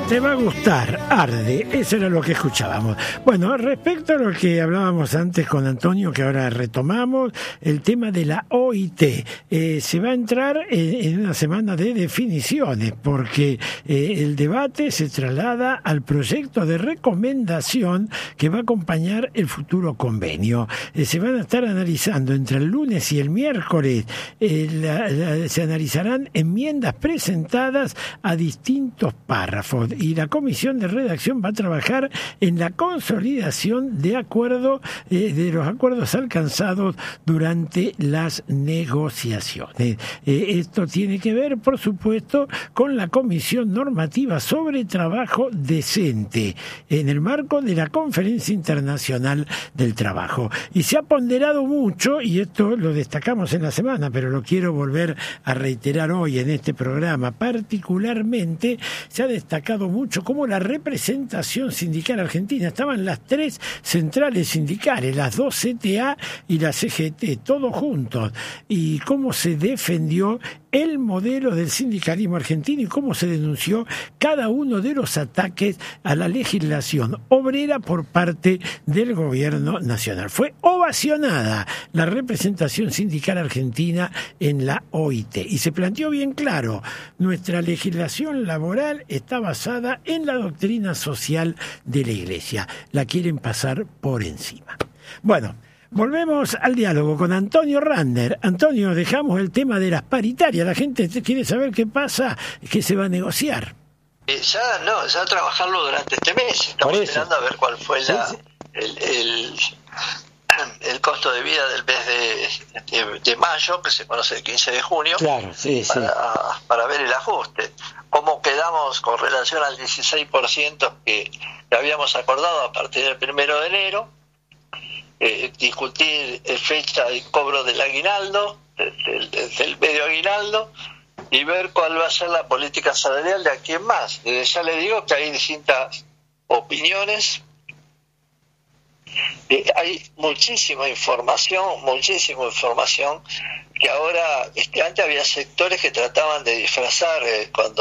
Te va a gustar, arde, eso era lo que escuchábamos. Bueno, respecto a lo que hablábamos antes con Antonio, que ahora retomamos, el tema de la OIT, se va a entrar en una semana de definiciones, porque el debate se traslada al proyecto de recomendación que va a acompañar el futuro convenio. Se van a estar analizando entre el lunes y el miércoles, se analizarán enmiendas presentadas a distintos párrafos, y la comisión de redacción va a trabajar en la consolidación de los acuerdos alcanzados durante las negociaciones. Esto tiene que ver, por supuesto, con la Comisión Normativa sobre Trabajo Decente en el marco de la Conferencia Internacional del Trabajo. Y se ha ponderado mucho, y esto lo destacamos en la semana, pero lo quiero volver a reiterar hoy en este programa. Particularmente se ha destacado mucho cómo la representación sindical argentina, estaban las tres centrales sindicales, las dos CTA y la CGT, todos juntos, y cómo se defendió el modelo del sindicalismo argentino y cómo se denunció cada uno de los ataques a la legislación obrera por parte del gobierno nacional. Fue ovacionada la representación sindical argentina en la OIT y se planteó bien claro: nuestra legislación laboral está basada en la doctrina social de la Iglesia, la quieren pasar por encima. Bueno, volvemos al diálogo con Antonio Randner. Antonio, dejamos el tema de las paritarias. La gente quiere saber qué pasa, qué se va a negociar. Ya trabajarlo durante este mes. Estamos esperando a ver cuál fue el costo de vida del mes de mayo, que se conoce el 15 de junio, claro, para ver el ajuste. ¿Cómo quedamos con relación al 16% que habíamos acordado a partir del 1 de enero? Discutir fecha de cobro del aguinaldo, del medio aguinaldo, y ver cuál va a ser la política salarial de aquí en más. Ya le digo que hay distintas opiniones. Hay muchísima información, que ahora, antes había sectores que trataban de disfrazar cuando